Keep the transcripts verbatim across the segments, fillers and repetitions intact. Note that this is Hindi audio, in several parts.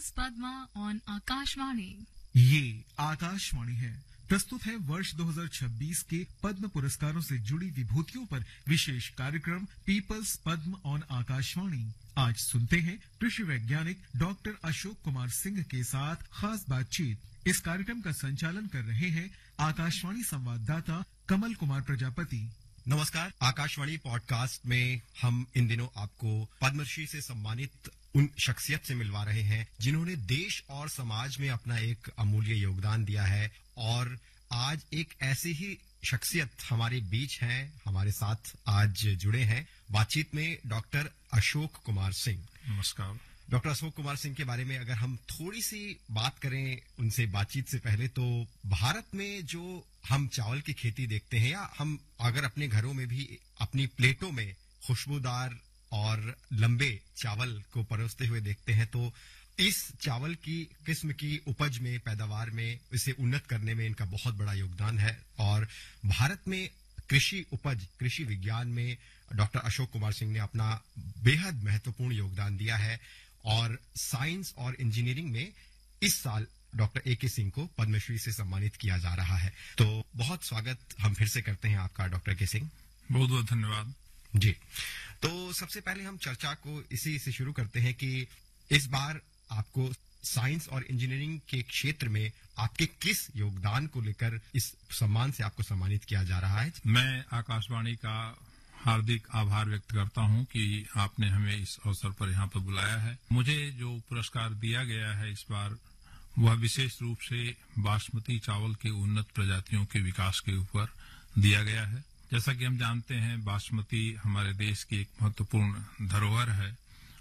Peoples Padma on Akashvani. ये आकाशवाणी है। प्रस्तुत है वर्ष दो हज़ार छब्बीस के पद्म पुरस्कारों से जुड़ी विभूतियों पर विशेष कार्यक्रम पीपल्स पद्म ऑन आकाशवाणी। आज सुनते हैं कृषि वैज्ञानिक डॉक्टर अशोक कुमार सिंह के साथ खास बातचीत। इस कार्यक्रम का संचालन कर रहे हैं आकाशवाणी संवाददाता कमल कुमार प्रजापति। नमस्कार। आकाशवाणी पॉडकास्ट में हम इन दिनों आपको पद्मश्री से सम्मानित उन शख्सियत से मिलवा रहे हैं जिन्होंने देश और समाज में अपना एक अमूल्य योगदान दिया है। और आज एक ऐसी ही शख्सियत हमारे बीच हैं, हमारे साथ आज जुड़े हैं बातचीत में डॉक्टर अशोक कुमार सिंह। नमस्कार। डॉक्टर अशोक कुमार सिंह के बारे में अगर हम थोड़ी सी बात करें उनसे बातचीत से पहले, तो भारत में जो हम चावल की खेती देखते हैं या हम अगर अपने घरों में भी अपनी प्लेटों में खुशबूदार और लंबे चावल को परोसते हुए देखते हैं, तो इस चावल की किस्म की उपज में, पैदावार में, इसे उन्नत करने में इनका बहुत बड़ा योगदान है। और भारत में कृषि उपज, कृषि विज्ञान में डॉक्टर अशोक कुमार सिंह ने अपना बेहद महत्वपूर्ण योगदान दिया है। और साइंस और इंजीनियरिंग में इस साल डॉक्टर ए के सिंह को पद्मश्री से सम्मानित किया जा रहा है। तो बहुत स्वागत हम फिर से करते हैं आपका डॉक्टर के सिंह। बहुत बहुत धन्यवाद जी। तो सबसे पहले हम चर्चा को इसी से शुरू करते हैं कि इस बार आपको साइंस और इंजीनियरिंग के क्षेत्र में आपके किस योगदान को लेकर इस सम्मान से आपको सम्मानित किया जा रहा है। मैं आकाशवाणी का हार्दिक आभार व्यक्त करता हूं कि आपने हमें इस अवसर पर यहां पर बुलाया है। मुझे जो पुरस्कार दिया गया है इस बार, वह विशेष रूप से बासमती चावल के उन्नत प्रजातियों के विकास के ऊपर दिया गया है। जैसा कि हम जानते हैं, बासमती हमारे देश की एक महत्वपूर्ण धरोहर है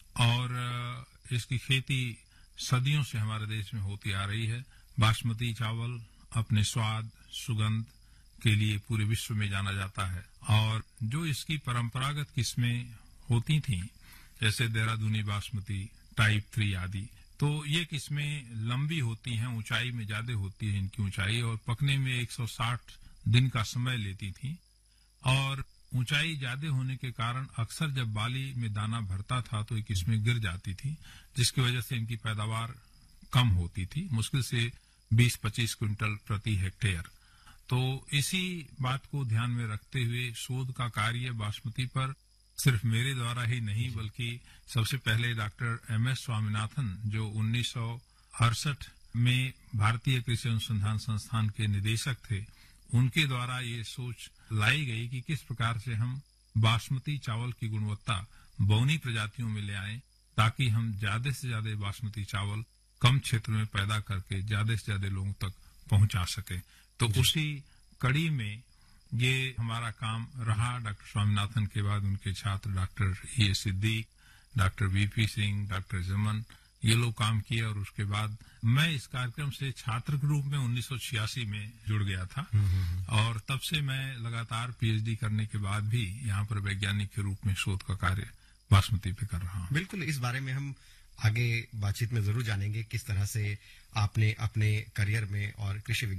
और इसकी खेती सदियों से हमारे देश में होती आ रही है। बासमती चावल अपने स्वाद, सुगंध के लिए पूरे विश्व में जाना जाता है। और जो इसकी परंपरागत किस्में होती थीं, जैसे देहरादूनी बासमती, टाइप थ्री आदि, तो ये किस्में लंबी होती हैं, ऊंचाई में ज्यादा होती है इनकी ऊंचाई, और पकने में एक सौ साठ दिन का समय लेती थी। और ऊंचाई ज्यादा होने के कारण अक्सर जब बाली में दाना भरता था तो ये किस्में गिर जाती थी, जिसकी वजह से इनकी पैदावार कम होती थी, मुश्किल से बीस पच्चीस क्विंटल प्रति हेक्टेयर। तो इसी बात को ध्यान में रखते हुए शोध का कार्य बासमती पर सिर्फ मेरे द्वारा ही नहीं, बल्कि सबसे पहले डॉक्टर एम एस स्वामीनाथन, जो उन्नीस सौ अड़सठ में भारतीय कृषि अनुसंधान संस्थान के निदेशक थे, उनके द्वारा ये सोच लाई गई कि किस प्रकार से हम बासमती चावल की गुणवत्ता बौनी प्रजातियों में ले आएं, ताकि हम ज्यादा से ज्यादा बासमती चावल कम क्षेत्र में पैदा करके ज्यादा से ज्यादा लोगों तक पहुंचा सके। तो उसी कड़ी में ये हमारा काम रहा। डॉक्टर स्वामीनाथन के बाद उनके छात्र doctor A Siddique, doctor VP Singh, doctor जमन, ये लोग काम किए। और उसके बाद मैं इस कार्यक्रम से छात्र के रूप में उन्नीस सौ छियासी में जुड़ गया था और तब से मैं लगातार पीएचडी करने के बाद भी यहाँ पर वैज्ञानिक के रूप में शोध का कार्य बासमती पे कर रहा हूँ। बिल्कुल, इस बारे में हम आगे बातचीत में जरूर जानेंगे किस तरह से आपने अपने करियर में और कृषि